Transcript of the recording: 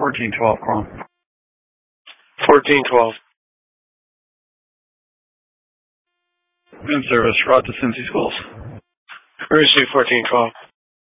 1412, Chrome. 1412. In service, route to Cincy Schools. Receive 1412.